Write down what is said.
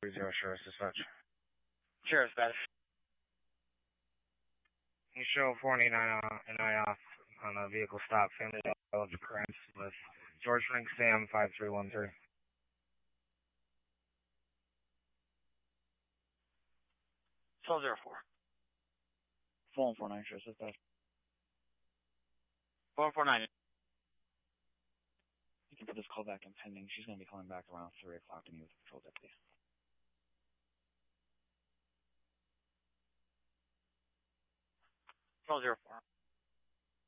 30 Sheriff Dispatch. Sheriff Dispatch. You show 49 an eye off on a vehicle stop, family of occurrence with George Frank Sam 5313. 1204. 4149, Sheriff Dispatch. 4149. You can put this call back in pending. She's going to be calling back around 3 o'clock to meet with the patrol deputy. 1204.